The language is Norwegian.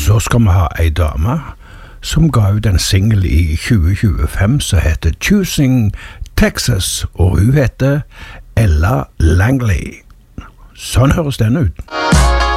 så skal vi ha ei dame som ga ut en single i 2025 som heter Choosing Texas, og hun heter Ella Langley. Sånn høres den ut.